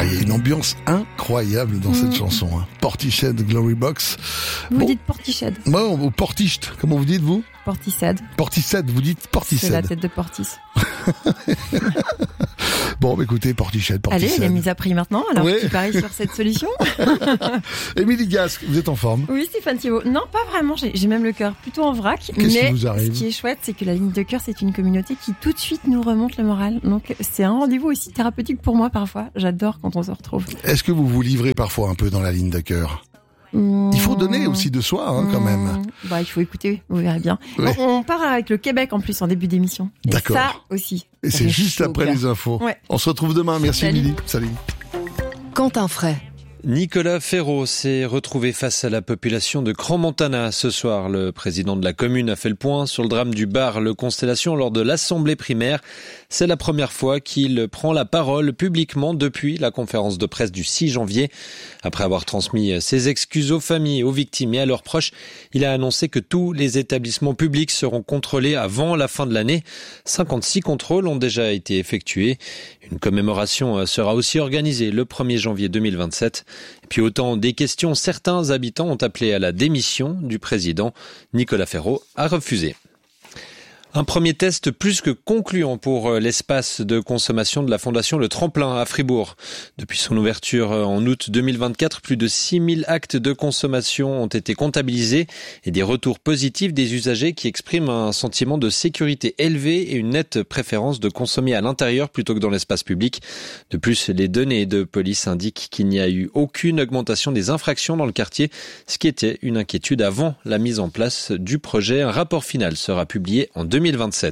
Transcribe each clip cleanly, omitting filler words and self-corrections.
Ah, il y a une ambiance incroyable dans cette chanson. Hein. Portishead, Glory Box. Vous dites Portishead. Bon, ou Portishead, comment vous dites vous? Portishead. Portishead, vous dites Portishead. C'est la tête de Portis. Bon, écoutez, Portishead. Allez, il est mis à prix maintenant, alors tu paries sur cette solution. Émilie Gasque, vous êtes en forme? Oui, Stéphane Thibault. Non, pas vraiment, j'ai même le cœur plutôt en vrac. Qu'est-ce qui vous arrive? Ce qui est chouette, c'est que la ligne de cœur, c'est une communauté qui tout de suite nous remonte le moral. Donc, c'est un rendez-vous aussi thérapeutique pour moi parfois. J'adore quand on se retrouve. Est-ce que vous vous livrez parfois un peu dans la ligne de cœur? Il faut donner aussi de soi, hein, quand même. Il faut écouter, vous verrez bien. Oui. On part avec le Québec en plus en début d'émission. Et d'accord. Ça aussi. Et c'est juste après les infos. Ouais. On se retrouve demain. Merci Émilie. Salut. Quentin Fray. Nicolas Ferraud s'est retrouvé face à la population de Crans-Montana ce soir. Le président de la commune a fait le point sur le drame du bar Le Constellation lors de l'assemblée primaire. C'est la première fois qu'il prend la parole publiquement depuis la conférence de presse du 6 janvier. Après avoir transmis ses excuses aux familles, aux victimes et à leurs proches, il a annoncé que tous les établissements publics seront contrôlés avant la fin de l'année. 56 contrôles ont déjà été effectués. Une commémoration sera aussi organisée le 1er janvier 2027. Et puis autant des questions, certains habitants ont appelé à la démission du président. Nicolas Ferraud a refusé. Un premier test plus que concluant pour l'espace de consommation de la Fondation Le Tremplin à Fribourg. Depuis son ouverture en août 2024, plus de 6000 actes de consommation ont été comptabilisés et des retours positifs des usagers qui expriment un sentiment de sécurité élevé et une nette préférence de consommer à l'intérieur plutôt que dans l'espace public. De plus, les données de police indiquent qu'il n'y a eu aucune augmentation des infractions dans le quartier, ce qui était une inquiétude avant la mise en place du projet. Un rapport final sera publié en 2027.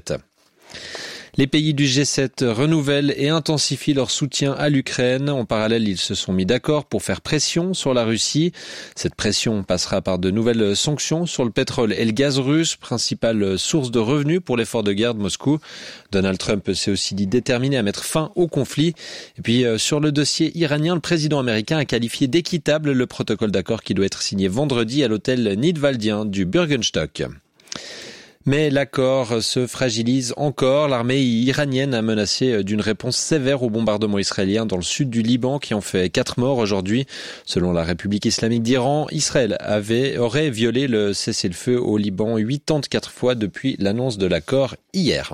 Les pays du G7 renouvellent et intensifient leur soutien à l'Ukraine. En parallèle, ils se sont mis d'accord pour faire pression sur la Russie. Cette pression passera par de nouvelles sanctions sur le pétrole et le gaz russe, principale source de revenus pour l'effort de guerre de Moscou. Donald Trump s'est aussi dit déterminé à mettre fin au conflit. Et puis, sur le dossier iranien, le président américain a qualifié d'équitable le protocole d'accord qui doit être signé vendredi à l'hôtel nidwaldien du Bürgenstock. Mais l'accord se fragilise encore. L'armée iranienne a menacé d'une réponse sévère aux bombardements israéliens dans le sud du Liban qui ont fait 4 morts aujourd'hui. Selon la République islamique d'Iran, Israël aurait violé le cessez-le-feu au Liban 84 fois depuis l'annonce de l'accord hier.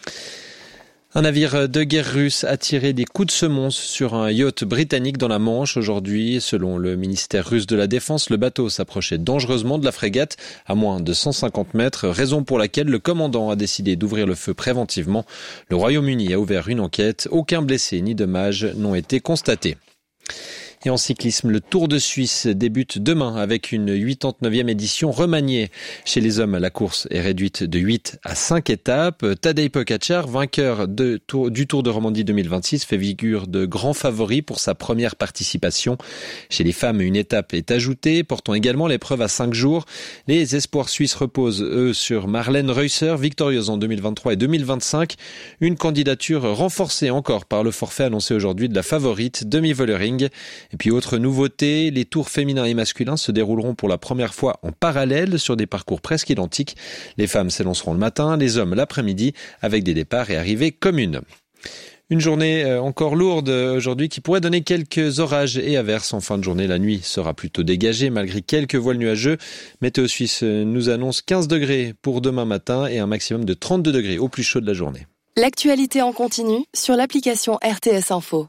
Un navire de guerre russe a tiré des coups de semonce sur un yacht britannique dans la Manche aujourd'hui. Selon le ministère russe de la Défense, le bateau s'approchait dangereusement de la frégate à moins de 150 mètres, raison pour laquelle le commandant a décidé d'ouvrir le feu préventivement. Le Royaume-Uni a ouvert une enquête. Aucun blessé ni dommages n'ont été constatés. Et en cyclisme, le Tour de Suisse débute demain avec une 89e édition remaniée. Chez les hommes, la course est réduite de 8 à 5 étapes. Tadej Pogačar, vainqueur du Tour de Romandie 2026, fait figure de grand favori pour sa première participation. Chez les femmes, une étape est ajoutée, portant également l'épreuve à 5 jours. Les espoirs suisses reposent, eux, sur Marlène Reusser, victorieuse en 2023 et 2025. Une candidature renforcée encore par le forfait annoncé aujourd'hui de la favorite Demi Vollering. Et puis autre nouveauté, les tours féminins et masculins se dérouleront pour la première fois en parallèle sur des parcours presque identiques. Les femmes s'élanceront le matin, les hommes l'après-midi avec des départs et arrivées communes. Une journée encore lourde aujourd'hui qui pourrait donner quelques orages et averses en fin de journée. La nuit sera plutôt dégagée malgré quelques voiles nuageux. Météo Suisse nous annonce 15 degrés pour demain matin et un maximum de 32 degrés au plus chaud de la journée. L'actualité en continu sur l'application RTS Info.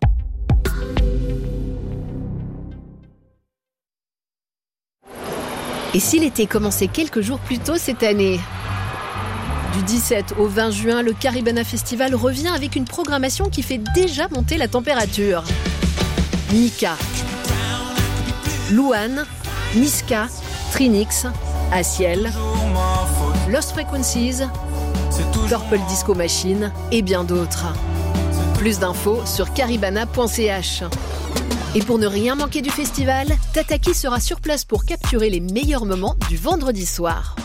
Et si l'été commençait quelques jours plus tôt cette année ? Du 17 au 20 juin, le Caribana Festival revient avec une programmation qui fait déjà monter la température. Mika, Louane, Niska, Trinix, Asiel, Lost Frequencies, Purple Disco Machine et bien d'autres. Plus d'infos sur caribana.ch. Et pour ne rien manquer du festival, Tataki sera sur place pour capturer les meilleurs moments du vendredi soir.